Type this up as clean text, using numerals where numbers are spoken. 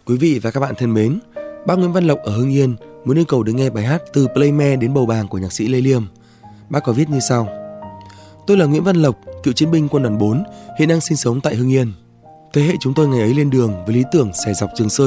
Quý vị và các bạn thân mến, bác Nguyễn Văn Lộc ở Hưng Yên muốn yêu cầu được nghe bài hát Từ Playme đến Bầu Bàng của nhạc sĩ Lê Liêm. Bác có viết như sau: Tôi là Nguyễn Văn Lộc, cựu chiến binh quân đoàn 4, hiện đang sinh sống tại Hưng Yên. Thế hệ chúng tôi ngày ấy lên đường với lý tưởng xẻ dọc Trường Sơn